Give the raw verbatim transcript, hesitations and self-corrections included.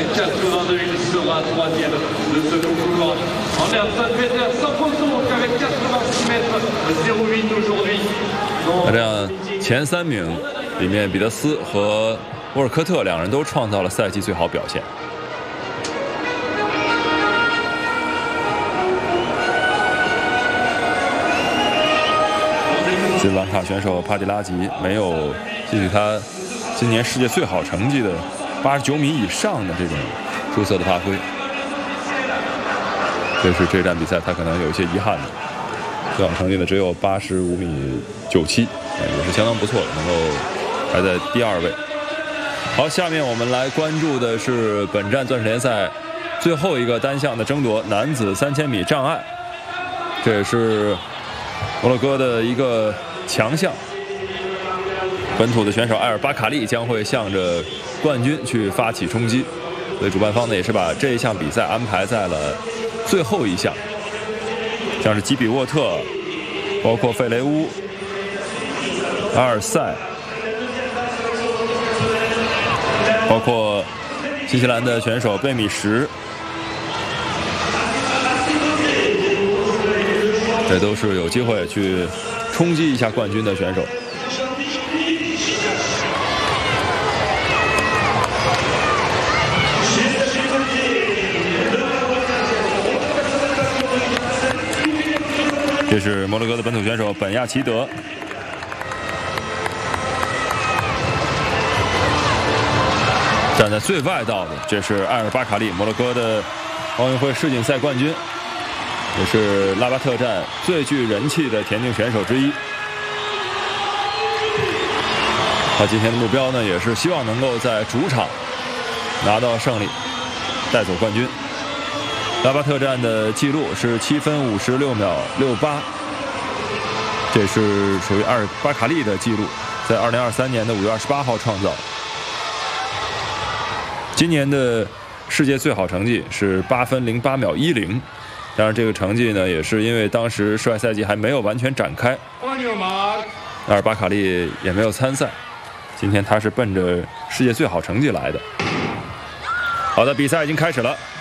quatre-vingt-deux, il sera troisième de ce concours. En air cent mètres, sans faute donc avec quatre-vingt-six mètres zéro huit aujourd'hui. 那这样前三名里面，彼得斯和沃尔科特两人都创造了赛季最好表现。斯里兰卡选手帕蒂拉吉没有继续他今年世界最好成绩的八十九米以上的这种出色的发挥，这是这站比赛他可能有一些遗憾的。最好成绩呢只有八十五米九七，也是相当不错的，能够排在第二位。好，下面我们来关注的是本站钻石联赛最后一个单项的争夺，男子三千米障碍，这也是摩洛哥的一个强项。本土的选手埃尔巴卡利将会向着冠军去发起冲击，所以主办方呢也是把这一项比赛安排在了最后一项，像是基比沃特，包括费雷乌、阿尔塞，包括新西兰的选手贝米什，这都是有机会去冲击一下冠军的选手。这是摩洛哥的本土选手本亚齐德，站在最外道的，这是埃尔巴卡利，摩洛哥的奥运会世锦赛冠军，也是拉巴特站最具人气的田径选手之一。他今天的目标呢，也是希望能够在主场拿到胜利，带走冠军。拉巴特站的记录是七分五十六秒六八，这是属于阿尔巴卡利的记录，在二零二三年的五月二十八号创造。今年的世界最好成绩是八分零八秒一零，当然这个成绩呢，也是因为当时世外赛季还没有完全展开，阿尔巴卡利也没有参赛。今天他是奔着世界最好成绩来的。好的，比赛已经开始了。